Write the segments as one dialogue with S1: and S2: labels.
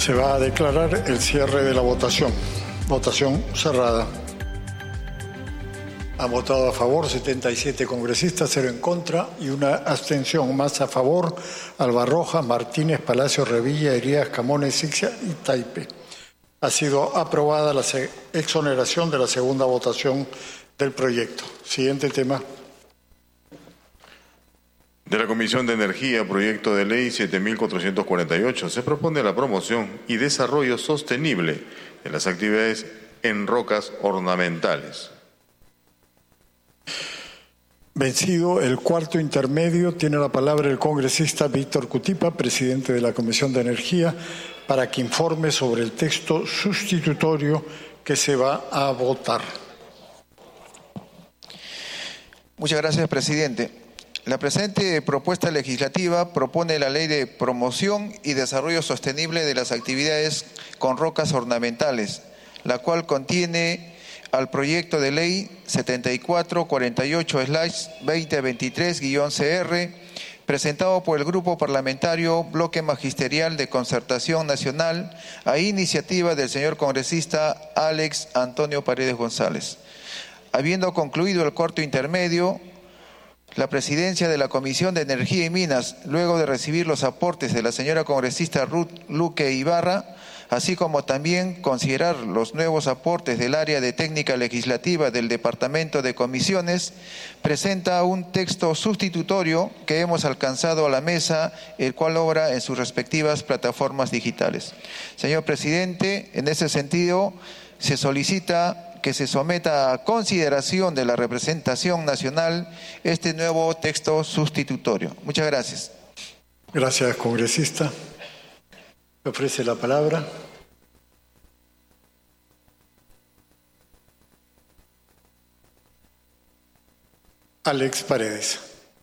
S1: Se va a declarar el cierre de la votación. Votación cerrada. Han votado a favor 77 congresistas, 0 en contra y una abstención. Más a favor: Alba Rojas, Martínez, Palacio, Revilla, Herías, Camones, Ixia y Taipe. Ha sido aprobada la exoneración de la segunda votación del proyecto. Siguiente tema.
S2: De la Comisión de Energía, proyecto de ley 7448. Se propone la promoción y desarrollo sostenible de las actividades en rocas ornamentales.
S1: Vencido el cuarto intermedio, tiene la palabra el congresista Víctor Cutipa, presidente de la Comisión de Energía, para que informe sobre el texto sustitutorio que se va a votar.
S3: Muchas gracias, presidente. La presente propuesta legislativa propone la Ley de Promoción y Desarrollo Sostenible de las Actividades con Rocas Ornamentales, la cual contiene al proyecto de ley 7448/2023-CR, presentado por el Grupo Parlamentario Bloque Magisterial de Concertación Nacional, a iniciativa del señor congresista Alex Antonio Paredes González. Habiendo concluido el cuarto intermedio, la presidencia de la Comisión de Energía y Minas, luego de recibir los aportes de la señora congresista Ruth Luque Ibarra, así como también considerar los nuevos aportes del área de técnica legislativa del Departamento de Comisiones, presenta un texto sustitutorio que hemos alcanzado a la mesa, el cual obra en sus respectivas plataformas digitales. Señor presidente, en ese sentido, se solicita que se someta a consideración de la representación nacional este nuevo texto sustitutorio. Muchas gracias.
S1: Gracias, congresista. Me ofrece la palabra. Alex Paredes.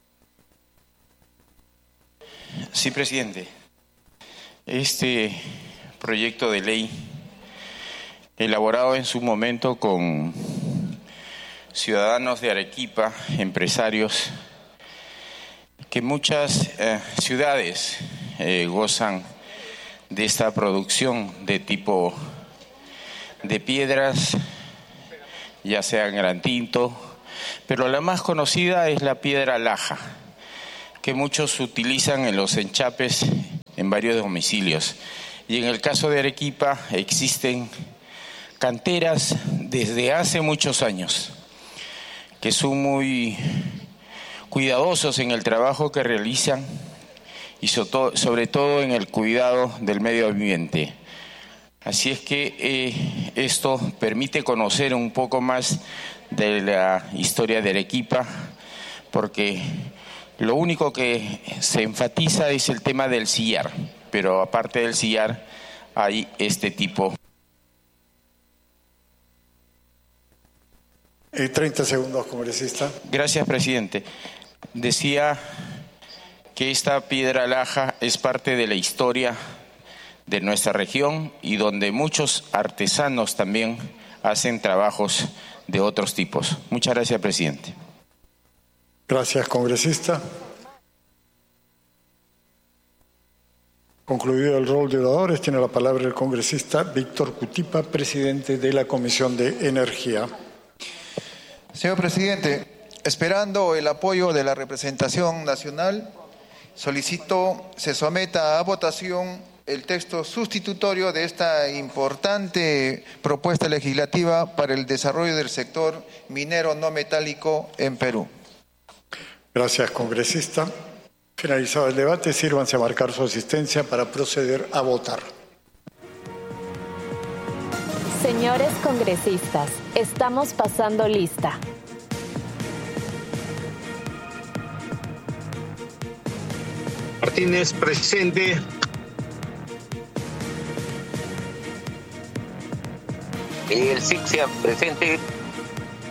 S4: Sí, presidente. Este proyecto de ley, elaborado en su momento con ciudadanos de Arequipa, empresarios, que muchas ciudades gozan de esta producción de tipo de piedras, ya sea gran tinto, pero la más conocida es la piedra laja, que muchos utilizan en los enchapes en varios domicilios. Y en el caso de Arequipa existen canteras desde hace muchos años, que son muy cuidadosos en el trabajo que realizan y sobre todo en el cuidado del medio ambiente. Así es que esto permite conocer un poco más de la historia de Arequipa, porque lo único que se enfatiza es el tema del sillar, pero aparte del sillar hay este tipo.
S1: 30 segundos, congresista.
S4: Gracias, presidente. Decía que esta piedra laja es parte de la historia de nuestra región y donde muchos artesanos también hacen trabajos de otros tipos. Muchas gracias, presidente.
S1: Gracias, congresista. Concluido el rol de oradores, tiene la palabra el congresista Víctor Cutipa, presidente de la Comisión de Energía.
S3: Señor presidente, esperando el apoyo de la representación nacional, solicito se someta a votación el texto sustitutorio de esta importante propuesta legislativa para el desarrollo del sector minero no metálico en Perú.
S1: Gracias, congresista. Finalizado el debate, sírvanse a marcar su asistencia para proceder a votar.
S5: Señores congresistas, estamos pasando lista.
S6: Martínez, presente.
S7: Miguel Sixia, presente.